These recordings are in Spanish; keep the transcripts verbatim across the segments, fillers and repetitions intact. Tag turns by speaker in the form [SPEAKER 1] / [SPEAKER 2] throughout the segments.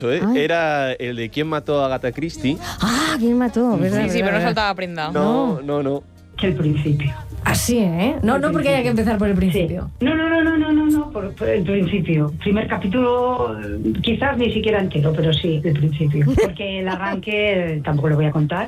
[SPEAKER 1] ¿eh? Era el de ¿Quién mató a Agatha Christie?
[SPEAKER 2] Ah, ¿quién mató? ¿Verdad,
[SPEAKER 3] Sí,
[SPEAKER 2] verdad,
[SPEAKER 3] sí, pero no
[SPEAKER 2] verdad.
[SPEAKER 3] saltaba prenda.
[SPEAKER 1] No, no, no.
[SPEAKER 4] El principio.
[SPEAKER 2] Así, ¿eh? No, no porque haya que empezar por el principio.
[SPEAKER 4] Sí. No, no, no, no, no, no, no por, por el principio. Primer capítulo, quizás ni siquiera entero, pero sí, el principio. Porque el arranque eh, tampoco lo voy a contar.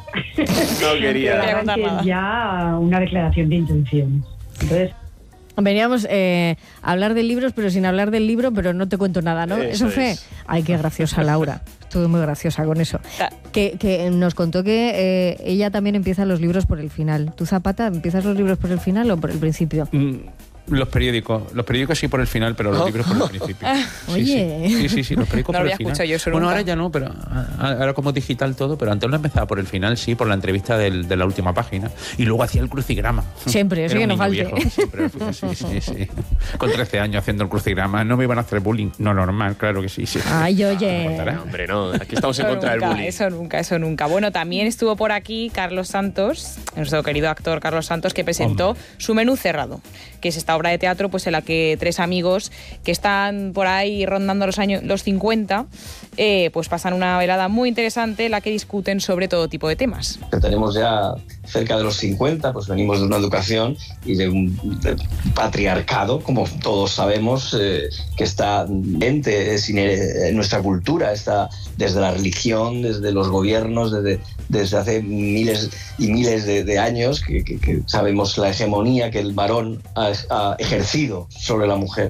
[SPEAKER 1] No quería.
[SPEAKER 4] El
[SPEAKER 3] No quería contar
[SPEAKER 4] arranque
[SPEAKER 3] nada.
[SPEAKER 4] es ya una declaración de intención. Entonces,
[SPEAKER 2] Veníamos eh, a hablar de libros, pero sin hablar del libro, pero no te cuento nada, ¿no?
[SPEAKER 1] Eso
[SPEAKER 2] Eso fue...
[SPEAKER 1] es.
[SPEAKER 2] Ay, qué graciosa Laura. Estuve muy graciosa con eso.
[SPEAKER 3] Ah.
[SPEAKER 2] Que, que nos contó que eh, ella también empieza los libros por el final. ¿Tú, Zapata, empiezas los libros por el final o por el principio?
[SPEAKER 5] Mm, Los periódicos, los periódicos sí por el final, pero los libros por el principio. Sí,
[SPEAKER 2] Oye.
[SPEAKER 5] Sí, sí, sí, sí, los periódicos
[SPEAKER 3] No lo
[SPEAKER 5] por
[SPEAKER 3] había
[SPEAKER 5] el final.
[SPEAKER 3] escuchado yo eso
[SPEAKER 5] Bueno,
[SPEAKER 3] nunca.
[SPEAKER 5] ahora ya no, pero a- ahora como digital todo, pero antes lo empezaba por el final, sí, por la entrevista del- de la última página. Y luego hacía el crucigrama.
[SPEAKER 2] Siempre, sí
[SPEAKER 5] Era
[SPEAKER 2] que
[SPEAKER 5] un
[SPEAKER 2] no
[SPEAKER 5] niño
[SPEAKER 2] falte.
[SPEAKER 5] viejo, siempre, sí, sí, sí. Con trece años haciendo el crucigrama, no me iban a hacer bullying. No, normal, claro que sí. sí.
[SPEAKER 2] Ay, oye.
[SPEAKER 5] Contará.
[SPEAKER 1] Hombre, no. Aquí estamos en
[SPEAKER 3] Eso
[SPEAKER 1] contra del
[SPEAKER 3] nunca,
[SPEAKER 1] bullying.
[SPEAKER 3] Eso nunca, eso nunca. Bueno, también estuvo por aquí Carlos Santos, nuestro querido actor Carlos Santos, que presentó
[SPEAKER 5] Hombre.
[SPEAKER 3] Su menú cerrado, que es esta obra de teatro pues en la que tres amigos que están por ahí rondando los años los cincuenta, eh, pues pasan una velada muy interesante en la que discuten sobre todo tipo de temas.
[SPEAKER 6] Que tenemos ya cerca de los cincuenta, pues venimos de una educación y de un de patriarcado, como todos sabemos, eh, que está ente es ine- en nuestra cultura, está desde la religión, desde los gobiernos, desde, desde hace miles y miles de, de años, que, que, que sabemos la hegemonía que el varón ha, ha ejercido sobre la mujer.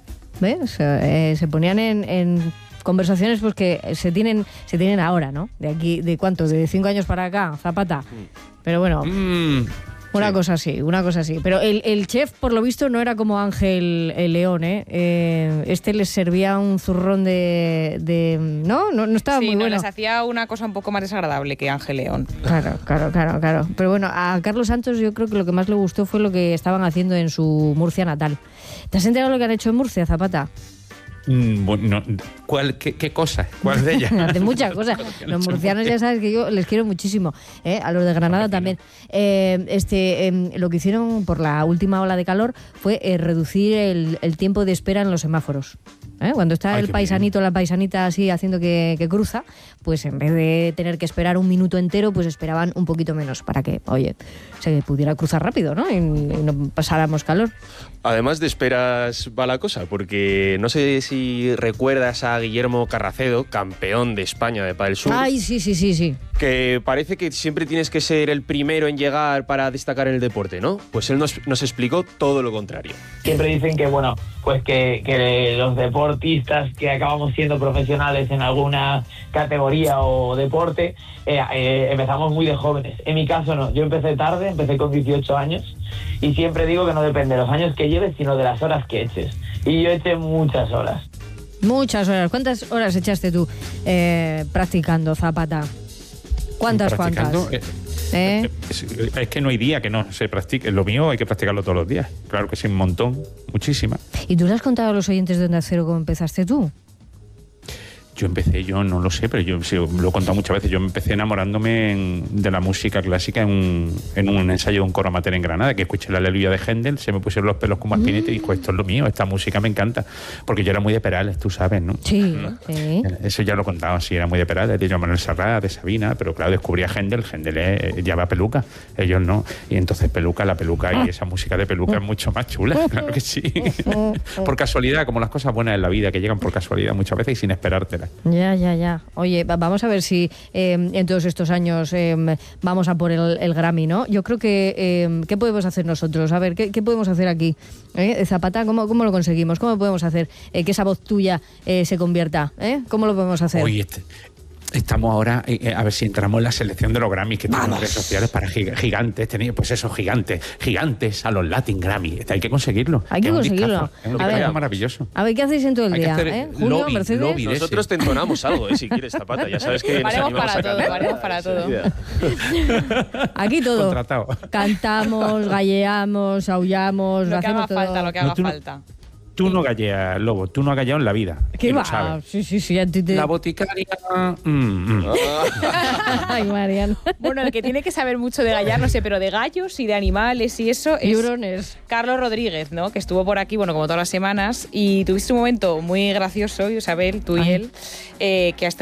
[SPEAKER 2] ¿Ves? Eh, se ponían en, en conversaciones pues que se tienen, se tienen ahora, ¿no? De aquí, ¿de cuánto? De cinco años para acá, Zapata. Pero bueno,
[SPEAKER 5] Mm,
[SPEAKER 2] una
[SPEAKER 5] sí.
[SPEAKER 2] cosa así, una cosa así. Pero el, el chef, por lo visto, no era como Ángel el León, ¿eh? Eh, Este les servía un zurrón de... de ¿no? no, no estaba
[SPEAKER 3] Sí,
[SPEAKER 2] muy
[SPEAKER 3] no,
[SPEAKER 2] bueno.
[SPEAKER 3] les hacía una cosa un poco más desagradable que Ángel León.
[SPEAKER 2] Claro, claro, claro, claro. Pero bueno, a Carlos Santos yo creo que lo que más le gustó fue lo que estaban haciendo en su Murcia natal. ¿Te has enterado lo que han hecho en Murcia, Zapata?
[SPEAKER 5] mm, bueno, no, ¿cuál, qué, ¿Qué cosa? ¿Cuál de ellas?
[SPEAKER 2] Hacen muchas cosas. Los murcianos ya sabes que yo les quiero muchísimo. ¿eh? A los de Granada también. Eh, este, eh, lo que hicieron por la última ola de calor fue eh, reducir el, el tiempo de espera en los semáforos. ¿eh? Cuando está
[SPEAKER 5] Ay,
[SPEAKER 2] el
[SPEAKER 5] qué
[SPEAKER 2] paisanito, la paisanita así haciendo que, que cruza, pues en vez de tener que esperar un minuto entero, pues esperaban un poquito menos para que, oye, se pudiera cruzar rápido, ¿no? Y, y no pasáramos calor.
[SPEAKER 1] Además de esperas va la cosa, porque no sé si recuerdas a Guillermo Carracedo, campeón de España de Padel Sur,
[SPEAKER 2] Ay, sí, sí, sí, sí.
[SPEAKER 1] que parece que siempre tienes que ser el primero en llegar para destacar en el deporte, ¿no? Pues él nos, nos explicó todo lo contrario.
[SPEAKER 7] Siempre dicen que, bueno, pues que, que los deportistas que acabamos siendo profesionales en alguna categoría o deporte, eh, eh, empezamos muy de jóvenes. En mi caso no, yo empecé tarde, empecé con dieciocho años y siempre digo que no depende de los años que lleves, sino de las horas que eches. Y yo eché muchas horas.
[SPEAKER 2] Muchas horas. ¿Cuántas horas echaste tú eh, practicando, Zapata? ¿Cuántas,
[SPEAKER 5] Practicando,
[SPEAKER 2] cuántas?
[SPEAKER 5] eh,
[SPEAKER 2] ¿Eh?
[SPEAKER 5] Es, es que no hay día que no se practique. Lo mío hay que practicarlo todos los días. Claro que sí, un montón, muchísima.
[SPEAKER 2] ¿Y tú le has contado a los oyentes de Onda Cero cómo empezaste tú?
[SPEAKER 5] Yo empecé, yo no lo sé, pero yo sí, lo he contado muchas veces. Yo empecé enamorándome en- de la música clásica en un, en un ensayo de un coro amateur en Granada, que escuché la Aleluya de Händel, se me pusieron los pelos como alpinete y dijo, esto es lo mío, esta música me encanta. Porque yo era muy de Perales, tú sabes, ¿no?
[SPEAKER 2] Sí, sí.
[SPEAKER 5] Eso ya lo he contado, sí, era muy de Perales, de Joan Manuel Serrat, de Sabina, pero claro, descubrí a Händel, Händel es- lleva peluca, ellos no. Y entonces peluca, la peluca y esa música de peluca es mucho más chula, claro que sí. Por casualidad, como las cosas buenas en la vida, que llegan por casualidad muchas veces y sin esperártelas.
[SPEAKER 2] Ya, ya, ya. Oye, va- vamos a ver si eh, en todos estos años eh, vamos a por el, el Grammy, ¿no? Yo creo que, eh, ¿qué podemos hacer nosotros? A ver, ¿qué, qué podemos hacer aquí? ¿Eh? Zapata, ¿cómo, ¿cómo lo conseguimos? ¿Cómo podemos hacer eh, que esa voz tuya eh, se convierta? ¿Eh? ¿Cómo lo podemos hacer?
[SPEAKER 5] Oye, este- estamos ahora, eh, a ver si entramos en la selección de los Grammys, que tenemos
[SPEAKER 2] Vamos.
[SPEAKER 5] redes sociales para giga- gigantes, tenéis, pues esos gigantes, gigantes a los Latin Grammy. Hay que conseguirlo.
[SPEAKER 2] Hay que
[SPEAKER 5] es un
[SPEAKER 2] conseguirlo.
[SPEAKER 5] discazo, es un
[SPEAKER 2] A ver.
[SPEAKER 5] discazo maravilloso.
[SPEAKER 2] A ver, ¿qué hacéis en todo el
[SPEAKER 5] Hay que
[SPEAKER 2] día?
[SPEAKER 5] hacer
[SPEAKER 2] ¿eh? Julio,
[SPEAKER 5] lobby,
[SPEAKER 2] Mercedes.
[SPEAKER 5] lobby.
[SPEAKER 1] Nosotros te entonamos algo, ¿eh? Si quieres, Zapata. Ya sabes que nos
[SPEAKER 3] Haremos
[SPEAKER 1] animamos
[SPEAKER 3] para
[SPEAKER 1] a
[SPEAKER 3] todo,
[SPEAKER 1] cantar.
[SPEAKER 3] haremos para todo.
[SPEAKER 1] Enseguida.
[SPEAKER 2] Aquí todo.
[SPEAKER 5] Contratado.
[SPEAKER 2] Cantamos, galleamos, aullamos,
[SPEAKER 3] Lo que
[SPEAKER 2] hacemos
[SPEAKER 3] haga
[SPEAKER 2] todo.
[SPEAKER 3] falta, lo que
[SPEAKER 5] No,
[SPEAKER 3] haga
[SPEAKER 5] tú no-
[SPEAKER 3] falta.
[SPEAKER 5] Tú no galleas, Lobo, tú no has galleado en la vida.
[SPEAKER 2] ¿Qué
[SPEAKER 5] y lo
[SPEAKER 2] va?
[SPEAKER 5] sabes.
[SPEAKER 2] Sí, sí, sí. a ti te-
[SPEAKER 5] La boticaria... mm, mm.
[SPEAKER 2] Ay, Marian.
[SPEAKER 3] Bueno, el que tiene que saber mucho de gallar, no sé, pero de gallos y de animales y eso es
[SPEAKER 2] Librones.
[SPEAKER 3] Carlos Rodríguez, ¿no? Que estuvo por aquí, bueno, como todas las semanas, y tuviste un momento muy gracioso, Isabel, tú y
[SPEAKER 2] Ay.
[SPEAKER 3] él, eh, que hasta